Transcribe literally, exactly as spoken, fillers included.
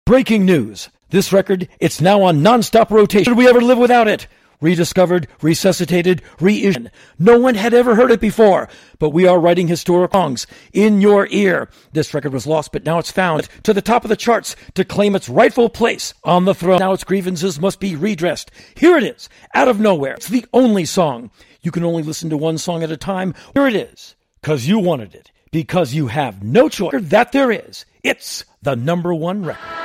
Breaking news. This record, it's now on non-stop rotation. Did we ever live without it? Rediscovered, resuscitated, reissued. No one had ever heard it before, but we are writing historic songs in your ear. This record was lost, but now it's found to the top of the charts to claim its rightful place on the throne. Now its grievances must be redressed. Here it is, out of nowhere. It's the only song. You can only listen to one song at a time. Here it is, because you wanted it, because you have no choice that there is. It's the number one record.